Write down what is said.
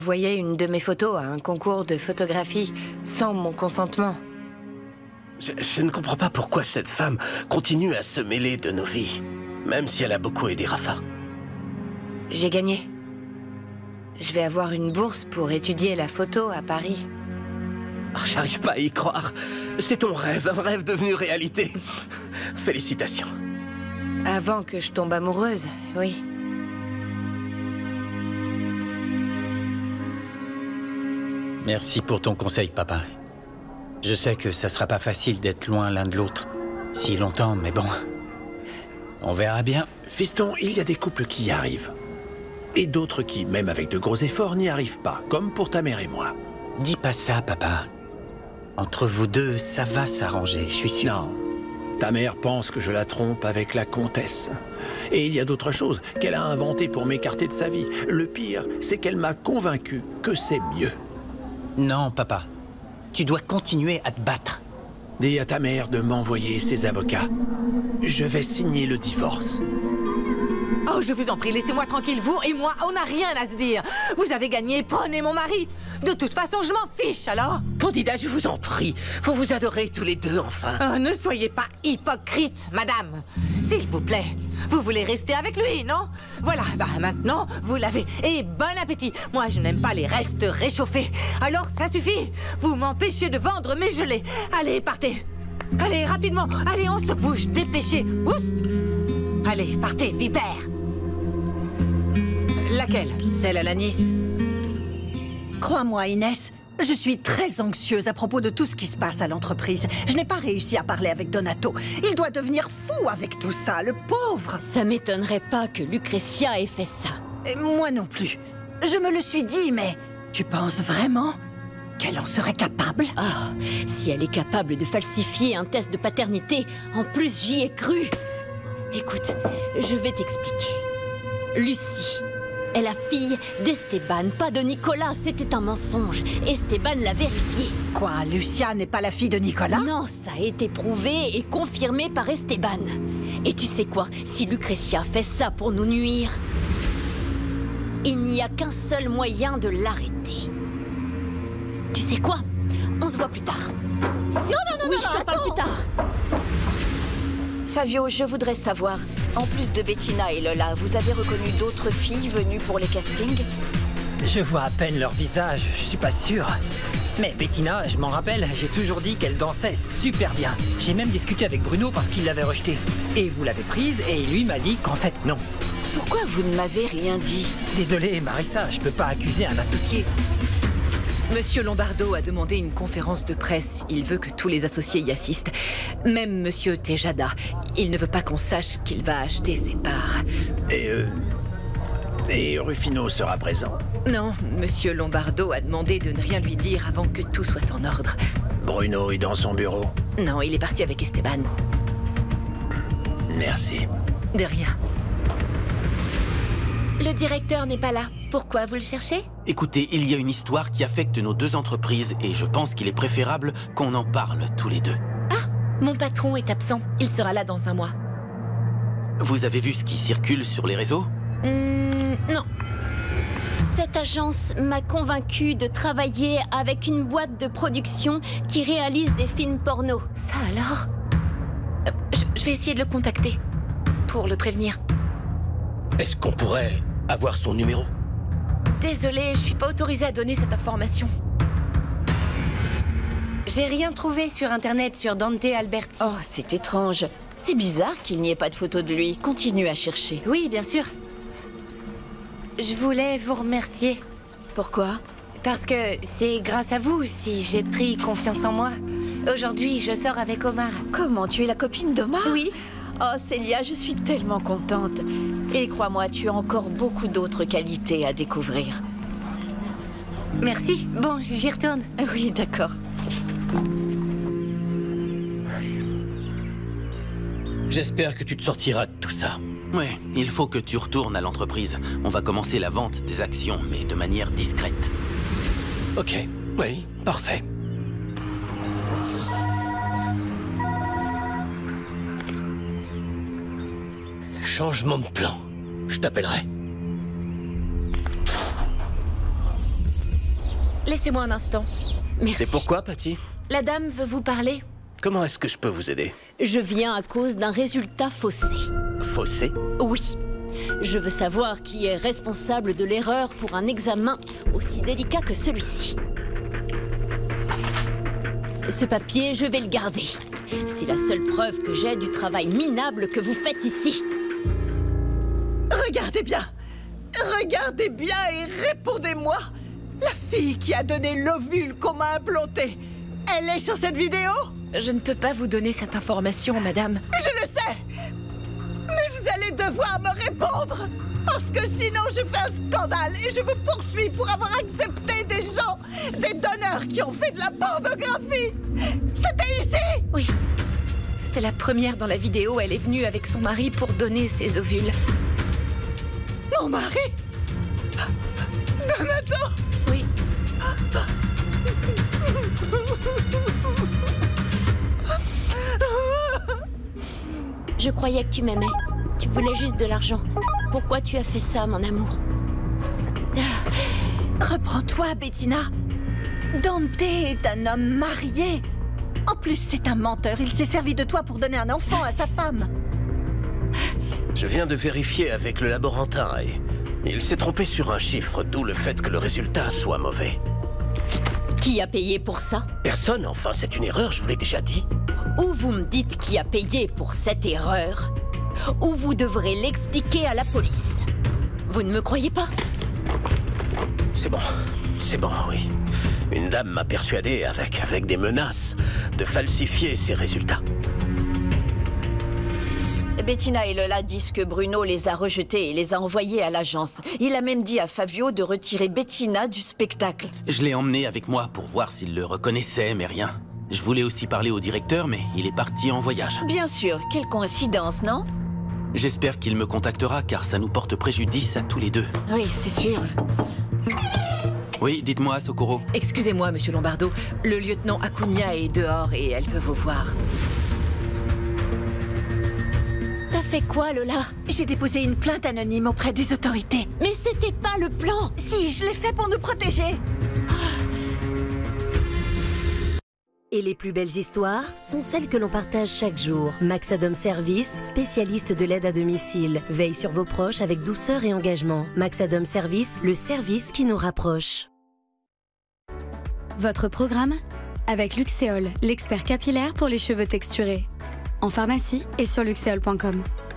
Voyez une de mes photos à un concours de photographie sans mon consentement. Je ne comprends pas pourquoi cette femme continue à se mêler de nos vies, même si elle a beaucoup aidé Rafa. J'ai gagné. Je vais avoir une bourse pour étudier la photo à Paris. Oh, j'arrive pas à y croire. C'est ton rêve, un rêve devenu réalité. Félicitations. Avant que je tombe amoureuse, oui. Merci pour ton conseil, papa. Je sais que ça sera pas facile d'être loin l'un de l'autre si longtemps, mais bon... On verra bien. Fiston, il y a des couples qui y arrivent. Et d'autres qui, même avec de gros efforts, n'y arrivent pas, comme pour ta mère et moi. Dis pas ça, papa. Entre vous deux, ça va s'arranger, je suis sûr. Non. Ta mère pense que je la trompe avec la comtesse. Et il y a d'autres choses qu'elle a inventées pour m'écarter de sa vie. Le pire, c'est qu'elle m'a convaincu que c'est mieux. Non, papa. Tu dois continuer à te battre. Dis à ta mère de m'envoyer ses avocats. Je vais signer le divorce. Oh, je vous en prie, laissez-moi tranquille, vous et moi, on n'a rien à se dire. Vous avez gagné, prenez mon mari. De toute façon, je m'en fiche, alors. Candida, je vous en prie, vous vous adorez tous les deux, enfin. Oh, ne soyez pas hypocrite, madame. S'il vous plaît, vous voulez rester avec lui, non? Voilà, bah maintenant, vous l'avez. Et bon appétit. Moi, je n'aime pas les restes réchauffés. Alors, ça suffit. Vous m'empêchez de vendre mes gelées. Allez, partez. Allez, rapidement. Allez, on se bouge, dépêchez. Oust. Allez, partez, vipère. Laquelle? Celle à l'anis? Crois-moi, Inès, je suis très anxieuse à propos de tout ce qui se passe à l'entreprise. Je n'ai pas réussi à parler avec Donato. Il doit devenir fou avec tout ça, le pauvre. Ça m'étonnerait pas que Lucretia ait fait ça. Et moi non plus. Je me le suis dit, mais tu penses vraiment qu'elle en serait capable? Ah, si elle est capable de falsifier un test de paternité, en plus j'y ai cru. Écoute, je vais t'expliquer. Lucie est la fille d'Esteban, pas de Nicolas, c'était un mensonge. Esteban l'a vérifié. Quoi, Lucia n'est pas la fille de Nicolas? Non, ça a été prouvé et confirmé par Esteban. Et tu sais quoi, si Lucretia fait ça pour nous nuire, il n'y a qu'un seul moyen de l'arrêter. Tu sais quoi? On se voit plus tard. Non, Je te parle plus tard. Fabio, je voudrais savoir, en plus de Bettina et Lola, vous avez reconnu d'autres filles venues pour les castings? Je vois à peine leur visage, je suis pas sûr. Mais Bettina, je m'en rappelle, j'ai toujours dit qu'elle dansait super bien. J'ai même discuté avec Bruno parce qu'il l'avait rejetée. Et vous l'avez prise et lui m'a dit qu'en fait non. Pourquoi vous ne m'avez rien dit? Désolé Marissa, je peux pas accuser un associé. Monsieur Lombardo a demandé une conférence de presse. Il veut que tous les associés y assistent. Même Monsieur Tejada. Il ne veut pas qu'on sache qu'il va acheter ses parts. Et Rufino sera présent. Non, Monsieur Lombardo a demandé de ne rien lui dire avant que tout soit en ordre. Bruno est dans son bureau. Non, il est parti avec Esteban. Merci. De rien. Le directeur n'est pas là. Pourquoi vous le cherchez? Écoutez, il y a une histoire qui affecte nos deux entreprises et je pense qu'il est préférable qu'on en parle tous les deux. Ah, mon patron est absent. Il sera là dans un mois. Vous avez vu ce qui circule sur les réseaux? Non. Cette agence m'a convaincue de travailler avec une boîte de production qui réalise des films porno. Ça alors? Je vais essayer de le contacter. Pour le prévenir. Est-ce qu'on pourrait avoir son numéro? Désolée, je suis pas autorisée à donner cette information. J'ai rien trouvé sur Internet sur Dante Alberti. Oh, c'est étrange. C'est bizarre qu'il n'y ait pas de photo de lui. Continue à chercher. Oui, bien sûr. Je voulais vous remercier. Pourquoi? Parce que c'est grâce à vous si j'ai pris confiance en moi. Aujourd'hui, je sors avec Omar. Comment, tu es la copine d'Omar? Oui. Oh, Célia, je suis tellement contente. Et crois-moi, tu as encore beaucoup d'autres qualités à découvrir. Merci. Bon, j'y retourne. Oui, d'accord. J'espère que tu te sortiras de tout ça. Ouais, il faut que tu retournes à l'entreprise. On va commencer la vente des actions, mais de manière discrète. Ok, oui, parfait. Changement de plan. Je t'appellerai. Laissez-moi un instant. Merci. C'est pourquoi, Patty? La dame veut vous parler. Comment est-ce que je peux vous aider? Je viens à cause d'un résultat faussé. Faussé? Oui. Je veux savoir qui est responsable de l'erreur pour un examen aussi délicat que celui-ci. Ce papier, je vais le garder. C'est la seule preuve que j'ai du travail minable que vous faites ici. Regardez bien et répondez-moi. La fille qui a donné l'ovule qu'on m'a implanté, elle est sur cette vidéo? Je ne peux pas vous donner cette information, madame. Je le sais. Mais vous allez devoir me répondre. Parce que sinon, je fais un scandale et je vous poursuis pour avoir accepté des gens, des donneurs qui ont fait de la pornographie. C'était ici? Oui. C'est la première dans la vidéo. Elle est venue avec son mari pour donner ses ovules. Mon mari? Donato? Oui. Je croyais que tu m'aimais. Tu voulais juste de l'argent. Pourquoi tu as fait ça, mon amour? Reprends-toi, Bettina. Dante est un homme marié. En plus, c'est un menteur. Il s'est servi de toi pour donner un enfant à sa femme. Je viens de vérifier avec le laborantin et il s'est trompé sur un chiffre, d'où le fait que le résultat soit mauvais. Qui a payé pour ça? Personne, enfin, c'est une erreur, je vous l'ai déjà dit. Ou vous me dites qui a payé pour cette erreur, ou vous devrez l'expliquer à la police. Vous ne me croyez pas? C'est bon, oui. Une dame m'a persuadé, avec des menaces, de falsifier ses résultats. Bettina et Lola disent que Bruno les a rejetés et les a envoyés à l'agence. Il a même dit à Fabio de retirer Bettina du spectacle. Je l'ai emmené avec moi pour voir s'il le reconnaissait, mais rien. Je voulais aussi parler au directeur, mais il est parti en voyage. Bien sûr, quelle coïncidence, non? J'espère qu'il me contactera, car ça nous porte préjudice à tous les deux. Oui, c'est sûr. Oui, dites-moi, Socorro. Excusez-moi, monsieur Lombardo. Le lieutenant Acuna est dehors et elle veut vous voir. T'as fait quoi, Lola? J'ai déposé une plainte anonyme auprès des autorités. Mais c'était pas le plan! Si, je l'ai fait pour nous protéger. Et les plus belles histoires sont celles que l'on partage chaque jour. Maxadom Service, spécialiste de l'aide à domicile, veille sur vos proches avec douceur et engagement. Maxadom Service, le service qui nous rapproche. Votre programme avec Luxéol, l'expert capillaire pour les cheveux texturés. En pharmacie et sur luxéol.com.